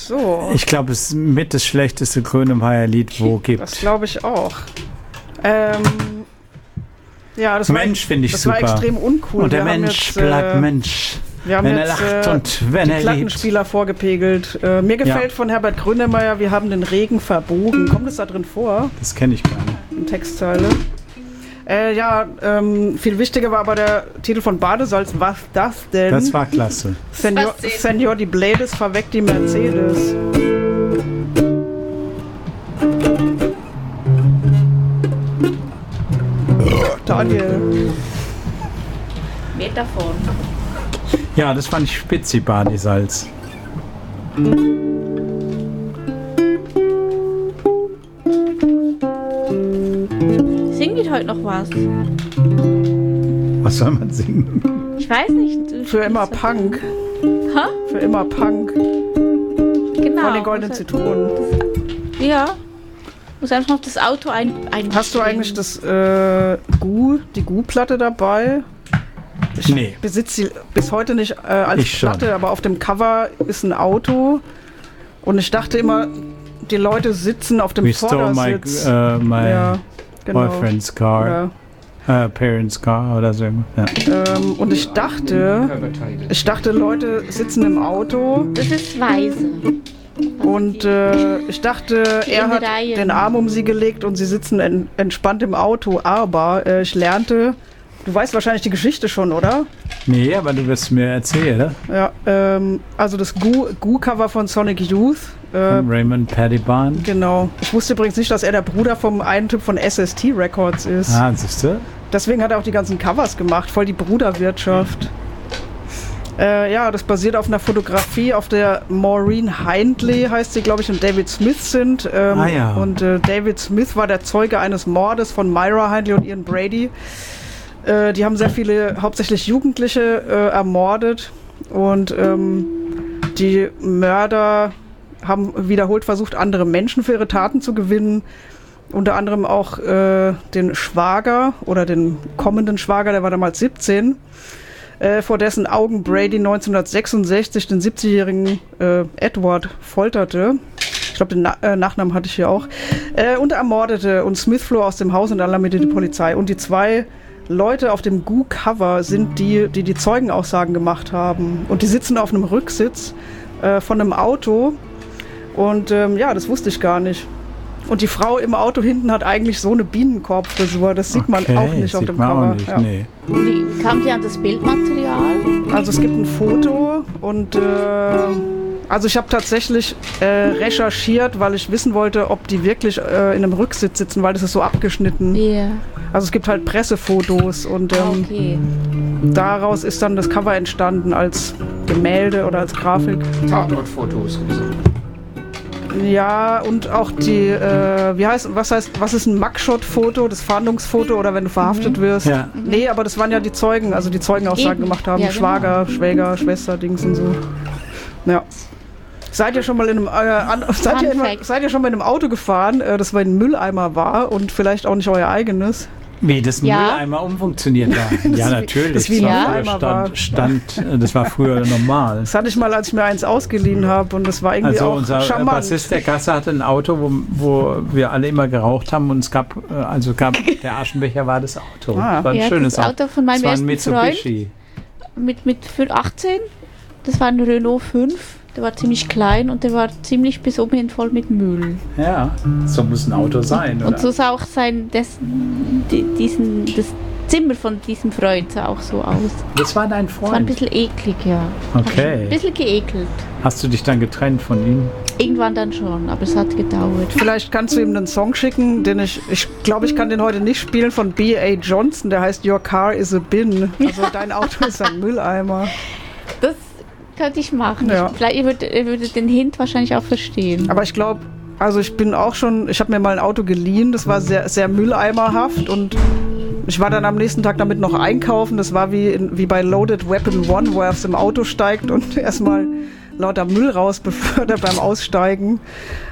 So. Ich glaube, es ist mit das schlechteste Grönemeyer-Lied, wo gibt. Das glaube ich auch. Ja, das Mensch finde ich super. Das war extrem uncool. Und der Mensch bleibt Mensch. Wir haben wenn jetzt er lacht und wenn die er lebt. Plattenspieler vorgepegelt. Mir gefällt von Herbert Grönemeyer, wir haben den Regen verbogen. Kommt es da drin vor? Das kenne ich gar nicht. In Textzeile. Viel wichtiger war aber der Titel von Badesalz. Was das denn? Das war klasse. Senor die Blades verweckt die Mercedes. Daniel. Mehr davon. Ja, das fand ich spitzi, Badesalz. Singen wir heute noch was? Was soll man singen? Ich weiß nicht. Für immer Punk. Ha? Für immer Punk. Genau. Von den goldenen Zitronen. Ja. Muss einfach noch das Auto einstellen. Hast du eigentlich die Gu-Platte dabei? Nee. Ich besitze sie bis heute nicht als Platte, aber auf dem Cover ist ein Auto. Und ich dachte immer, die Leute sitzen auf dem Vordersitz. My boyfriend's car. Ja. Parents car oder so. Ja. Und ich dachte, Leute sitzen im Auto. Das ist weise. Und ich dachte, er hat den Arm um sie gelegt und sie sitzen entspannt im Auto. Aber ich lernte, du weißt wahrscheinlich die Geschichte schon, oder? Nee, aber du wirst mir erzählen. Ja, also das Gu-Cover von Sonic Youth. Von Raymond Pettibon. Genau. Ich wusste übrigens nicht, dass er der Bruder vom einen Typ von SST Records ist. Ah, siehst du? Deswegen hat er auch die ganzen Covers gemacht. Voll die Bruderwirtschaft. Das basiert auf einer Fotografie, auf der Maureen Hindley, heißt sie, glaube ich, und David Smith sind. Und David Smith war der Zeuge eines Mordes von Myra Hindley und Ian Brady. Die haben sehr viele, hauptsächlich Jugendliche, ermordet. Und die Mörder haben wiederholt versucht, andere Menschen für ihre Taten zu gewinnen. Unter anderem auch den Schwager oder den kommenden Schwager, der war damals 17. Vor dessen Augen Brady 1966 den 70-jährigen Edward folterte. Ich glaube, den Nachnamen hatte ich hier auch. Und ermordete. Und Smith floh aus dem Haus und alarmierte die Polizei. Und die zwei Leute auf dem Gu-Cover sind die Zeugenaussagen gemacht haben. Und die sitzen auf einem Rücksitz von einem Auto. Und das wusste ich gar nicht. Und die Frau im Auto hinten hat eigentlich so eine Bienenkorbfrisur. Das sieht man auch nicht auf dem Cover. Nicht, nee. Wie kam sie an das Bildmaterial? Also es gibt ein Foto und also ich habe tatsächlich recherchiert, weil ich wissen wollte, ob die wirklich in einem Rücksitz sitzen, weil das ist so abgeschnitten. Yeah. Also es gibt halt Pressefotos und daraus ist dann das Cover entstanden als Gemälde oder als Grafik. Tatortfotos. Ja, und auch die, was ist ein Mugshot-Foto, das Fahndungsfoto oder wenn du verhaftet wirst? Ja. Nee, aber das waren ja die Zeugen, also die Zeugenaussagen gemacht haben. Ja, Schwager, genau. Schwäger, Schwester, Dings und so. Ja. Seid ihr schon mal in einem seid ihr schon mal in einem Auto gefahren, das bei einem Mülleimer war und vielleicht auch nicht euer eigenes? Wie, das Mülleimer umfunktioniert war? Ja, natürlich. Das war früher normal. Das hatte ich mal, als ich mir eins ausgeliehen habe und das war irgendwie auch unser charmant. Bassist der Gasse hatte ein Auto, wo wir alle immer geraucht haben und es gab der Aschenbecher war das Auto. Das war ein schönes das Auto von meinem ersten Mitsubishi. Freund mit 18, das war ein Renault 5. Der war ziemlich klein und der war ziemlich bis oben hin voll mit Müll. Ja, so muss ein Auto sein, oder? Und so sah auch das Zimmer von diesem Freund sah auch so aus. Das war dein Freund? Das war ein bisschen eklig, ja. Okay. Ein bisschen geekelt. Hast du dich dann getrennt von ihm? Irgendwann dann schon, aber es hat gedauert. Vielleicht kannst du ihm einen Song schicken, den ich glaube, ich kann den heute nicht spielen, von B.A. Johnson, der heißt Your Car is a Bin. Also dein Auto ist ein Mülleimer. Das könnte ich machen. Ja. Vielleicht ihr würdet den Hint wahrscheinlich auch verstehen. Aber ich glaube, also ich habe mir mal ein Auto geliehen, das war sehr, sehr mülleimerhaft und ich war dann am nächsten Tag damit noch einkaufen. Das war wie bei Loaded Weapon 1, wo er aus dem Auto steigt und erstmal lauter Müll raus befördert beim Aussteigen.